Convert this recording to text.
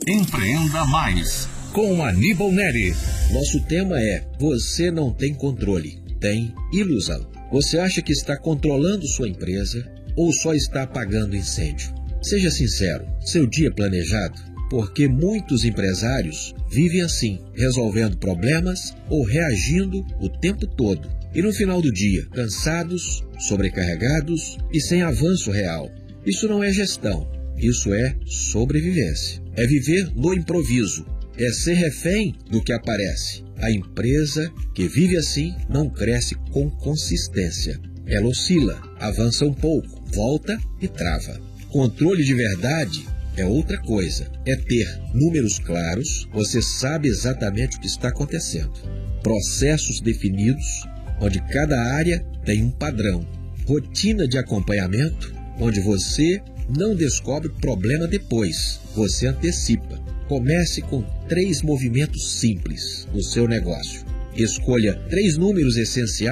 Empreenda Mais, com Aníbal Neri. Nosso tema é: você não tem controle, tem ilusão. Você acha que está controlando sua empresa ou só está apagando incêndio? Seja sincero, seu dia planejado? Porque muitos empresários vivem assim, resolvendo problemas ou reagindo o tempo todo. E no final do dia, cansados, sobrecarregados e sem avanço real. Isso não é gestão, isso é sobrevivência. É viver no improviso, é ser refém do que aparece. A empresa que vive assim não cresce com consistência. Ela oscila, avança um pouco, volta e trava. Controle de verdade é outra coisa. É ter números claros, você sabe exatamente o que está acontecendo. Processos definidos, onde cada área tem um padrão. Rotina de acompanhamento, onde você não descobre problema depois, você antecipa. Comece com 3 movimentos simples no seu negócio. Escolha 3 números essenciais